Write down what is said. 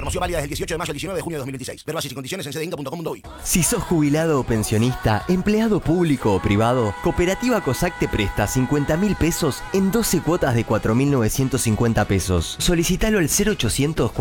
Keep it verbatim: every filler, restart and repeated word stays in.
Promoción válida desde el dieciocho de mayo al diecinueve de junio de dos mil veintiséis. Ver bases y condiciones en cedinca punto com punto uy. Si sos jubilado o pensionista, empleado público o privado, Cooperativa COSAC te presta cincuenta mil pesos en doce cuotas de cuatro mil novecientos cincuenta pesos. Solicitalo al cero ochocientos